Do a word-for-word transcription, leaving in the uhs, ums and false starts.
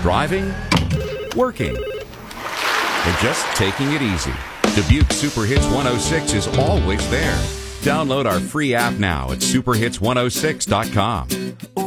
driving, working, or just taking it easy. Dubuque Super Hits one oh six is always there. Download our free app now at super hits one oh six dot com.